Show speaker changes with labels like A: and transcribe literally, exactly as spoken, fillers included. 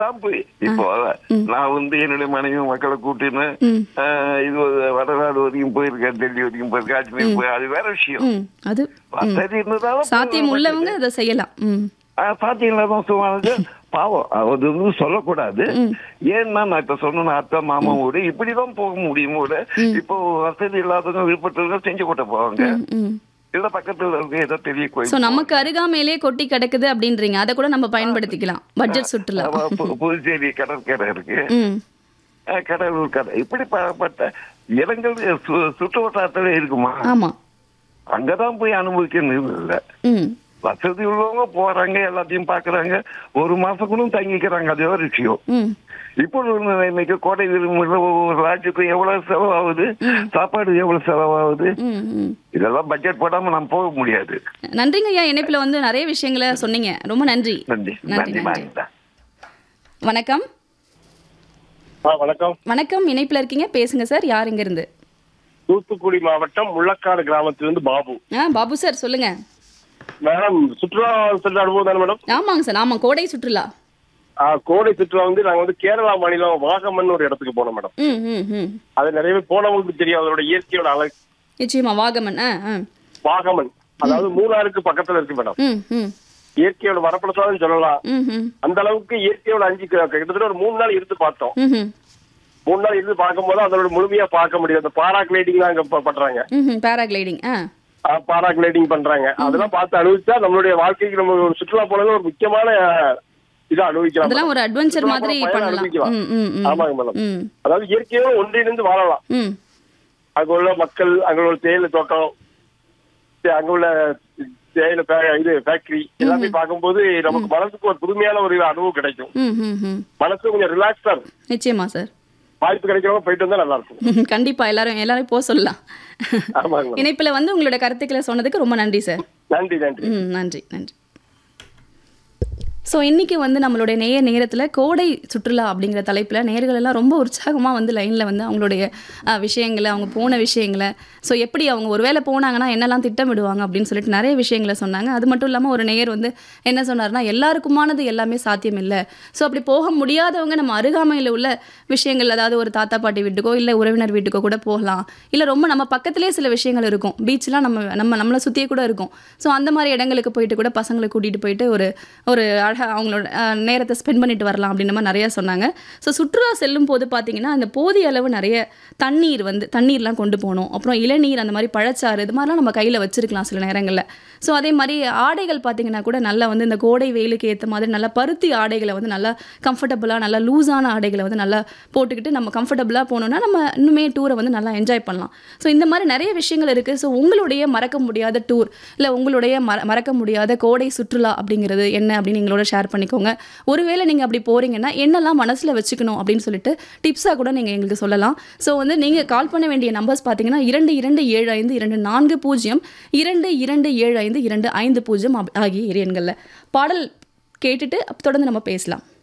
A: தான் போய்
B: ஆ.
A: இப்போ
B: ம்.
A: நான் வந்து என்னுடைய மனைவி மக்களை கூட்டின்னு
B: ம்.
A: ஆஹ், இது ஒரு வடநாடு வரைக்கும் போயிருக்கேன், டெல்லி வரைக்கும் போயிருக்கேன், அஜ்மீர் போய், அது வேற விஷயம்.
B: ம். அது ம்.
A: வசதி இருந்ததால
B: சாத்தியம் உள்ளவங்க அதை செய்யலாம். ம்.
A: சாத்தியம் தான் சொல்லுவாங்க. பாவம் அது வந்து சொல்லக்கூடாது.
B: ம்.
A: ஏன்னா நான் இப்ப சொன்ன அத்தை மாமா வீடு இப்படிதான் போக முடியும் கூட.
B: ம்.
A: இப்போ வசதி இல்லாதவங்க விருப்பத்தவங்க செஞ்சு கொட்ட போவாங்க.
B: ம். ம்.
A: இல்ல பக்கத்துல இருக்க ஏதோ பெரிய
B: ஸோ
A: கோயில்
B: நமக்கு அருகாமையிலே கொட்டி கிடக்குது அப்படின்றீங்க, அதை கூட நம்ம பயன்படுத்திக்கலாம் பட்ஜெட் சுற்றுலா.
A: அவ பு- புதுச்சேரி கடற்கரை இருக்கு,
B: ம்.
A: அஹ் கடலூர் கடை, இப்படி பட்ட இடங்கள் சு- சுற்று வட்டாரத்துல இருக்குமா?
B: ஆமா.
A: அங்கதான் போய் அனுபவிக்கணும் இல்ல.
B: ம்.
A: வசதி உள்ளவங்க போறாங்க, எல்லாத்தையும் பாக்குறாங்க, ஒரு மாசம் கூட தங்கிக்கிறாங்க, அது ஒரு விஷயம்.
B: ம்.
A: இப்போ இன்னைக்கு கோடை விடுமுறை ஒவ்வொரு ராஜ்யத்துக்கும் எவ்வளவு செலவாகுது, சாப்பாடு எவ்வளவு செலவாகுது,
B: ம். ம்.
A: இதெல்லாம் பட்ஜெட் போடாம நம்ம போக முடியாது.
B: நன்றிங்க ஐயா, இணைப்பில் வந்து நிறைய விஷயங்களை சொன்னீங்க, ரொம்ப நன்றி.
A: நன்றி
B: நன்றி
A: நன்றி
B: நன்றி.
A: வாங்கிட்டா.
B: வணக்கம்.
C: ஆ, வணக்கம்.
B: வணக்கம், இணைப்பில் இருக்கீங்க, பேசுங்க சார். யார் இங்க இருந்து?
C: தூத்துக்குடி மாவட்டம் முள்ளக்காடு கிராமத்திலிருந்து பாபு.
B: ஆ பாபு சார் சொல்லுங்க.
C: மேடம், சுற்றுலா சென்ற அனுபவம் தானே மேடம்?
B: ஆமாங்க சார், ஆமாம், கோடை சுற்றுலா.
C: ஆ, கோடை சுற்றுலா வந்து நாங்க வந்து கேரளா மாநிலம் வாகமன் ஒரு இடத்துக்கு போனோம் மேடம்.
B: ம். ம். ம்.
C: அது நிறைய பேர் போனவங்களுக்கு தெரியும் அதோட இயற்கையோட அழகு.
B: நிச்சயமா வாகமன். ஆ. ஆ.
C: வாகமன் அதாவது மூணாருக்கு பக்கத்துல இருக்கு மேடம்.
B: ம். ம்.
C: இயற்கையோட வரப்பிரசாதம் சொல்லலாம்.
B: ம். ம்.
C: அந்த அளவுக்கு இயற்கையோட அஞ்சு க- கிட்டத்தட்ட ஒரு மூணு நாள் இருந்து பார்த்தோம்.
B: ம்.
C: மூணு நாள் இருந்து பார்க்கும்போது அதோட முழுமையா பார்க்க முடியாது. அந்த பாராகிளைடிங் அங்க ப- பண்றாங்க.
B: ம். பேராகிளைடிங். ஆ.
C: பாராகிளைடிங் பண்றாங்க. அதெல்லாம் பார்த்து அனுபவிச்சா நம்மளுடைய வாழ்க்கைக்கு நம்ம ஒரு சுற்றுலா போனது ஒரு முக்கியமான இதா அனுபவிக்கலாம்.
B: அதெல்லாம் ஒரு அட்வென்ச்சர்
C: சுற்றுலா
B: மாதிரி
C: போன பயனை
B: பண்ணலாம்.
C: அனுபவிக்கலாம்.
B: ம். ம். ம்.
C: ஆமாங்க மேடம்.
B: ம்.
C: அதாவது இயற்கையோட ஒன்றிணைந்து வாழலாம்.
B: ம்.
C: அங்க உள்ள மக்கள், அங்க உள்ள தேயிலை தோட்டம், தே- அங்க உள்ள தேயிலை ஃபே- இது ஃபேக்டரி எல்லாமே பார்க்கும்போது நமக்கு மனசுக்கு ஒரு புதுமையான ஒரு அனுபவம் கிடைக்கும்.
B: ம். ம். ம்.
C: மனசு கொஞ்சம் ரிலாக்ஸா இருக்கும்.
B: நிச்சயமா சார்.
C: வாய்ப்பு கிடைக்கிறவங்க போயிட்டு வந்தா நல்லா இருக்கும்.
B: கண்டிப்பா எல்லாரும் எல்லாரும் போக சொல்லலாம்.
C: ஆமாங்க மேடம்.
B: இணைப்பில் வந்து உங்களோட கருத்துக்களை சொன்னதுக்கு ரொம்ப நன்றி சார்.
C: நன்றி நன்றி.
B: ம். நன்றி நன்றி. ஸோ இன்றைக்கி வந்து நம்மளுடைய நேய நேரத்தில் கோடை சுற்றுலா அப்படிங்கிற தலைப்பில் நேயர்கள் எல்லாம் ரொம்ப உற்சாகமாக வந்து லைனில் வந்து அவங்களுடைய அஹ், விஷயங்களை, அவங்க போன விஷயங்களை, ஸோ எப்படி அவங்க ஒருவேளை போனாங்கன்னா என்னெல்லாம் திட்டமிடுவாங்க அப்படின்னு சொல்லிட்டு நிறைய விஷயங்களை சொன்னாங்க. அது மட்டும் இல்லாமல் ஒரு நேயர் வந்து என்ன சொன்னார்னா, எல்லாருக்குமானது எல்லாமே சாத்தியம் இல்லை. ஸோ அப்படி போக முடியாதவங்க நம்ம அருகாமையில் உள்ள விஷயங்கள், அதாவது ஒரு தாத்தா பாட்டி வீட்டுக்கோ இல்லை உறவினர் வீட்டுக்கோ கூட போகலாம். இல்லை ரொம்ப நம்ம பக்கத்துலேயே சில விஷயங்கள் இருக்கும், பீச்லாம் நம்ம நம்ம நம்மளை சுற்றியே கூட இருக்கும். ஸோ அந்த மாதிரி இடங்களுக்கு போயிட்டு கூட பசங்களை கூட்டிகிட்டு போயிட்டு ஒரு ஒரு அழகாக அவங்களோட அஹ், நேரத்தை ஸ்பெண்ட் பண்ணிட்டு வரலாம் அப்படின்ற மாதிரி நிறையா சொன்னாங்க. ஸோ சுற்றுலா செல்லும் போது பார்த்தீங்கன்னா அந்த போதிய அளவு நிறைய தண்ணீர் வந்து தண்ணீர்லாம் கொண்டு போகணும். அப்புறம் இளநீர், அந்த மாதிரி பழச்சாறு, இது மாதிரிலாம் நம்ம கையில் வச்சிருக்கலாம் சில நேரங்களில். ஸோ அதே மாதிரி ஆடைகள் பார்த்தீங்கன்னா கூட நல்லா வந்து இந்த கோடை வெயிலுக்கு ஏற்ற மாதிரி நல்லா பருத்தி ஆடைகளை வந்து நல்லா கம்ஃபர்டபுளாக, நல்லா லூஸான ஆடைகளை வந்து நல்லா போட்டுக்கிட்டு நம்ம கம்ஃபர்டபுளாக போனோம்னா நம்ம இன்னுமே டூரை வந்து நல்லா என்ஜாய் பண்ணலாம். ஸோ இந்த மாதிரி நிறைய விஷயங்கள் இருக்குது. ஸோ உங்களுடைய மறக்க முடியாத டூர், இல்லை உங்களுடைய மற மறக்க முடியாத கோடை சுற்றுலா அப்படிங்கிறது என்ன அப்படின்னு எங்களோட ஷேர் பண்ணிக்கோங்க. ஒருவேளை நீங்கள் அப்படி போகிறீங்கன்னா என்னெல்லாம் மனசில் வச்சுக்கணும் அப்படின்னு சொல்லிட்டு டிப்ஸாக கூட நீங்கள் எங்களுக்கு சொல்லலாம். ஸோ வந்து நீங்கள் கால் பண்ண வேண்டிய நம்பர்ஸ் பார்த்தீங்கன்னா இரண்டு இரண்டு ஏழு ஐந்து இரண்டு நான்கு பூஜ்ஜியம், இரண்டு இரண்டு ஏழு ஐந்து இரண்டு ஐந்து பூஜ்ஜியம் ஆகிய எண்களில் பாடல் கேட்டுட்டு தொடர்ந்து நம்ம பேசலாம்.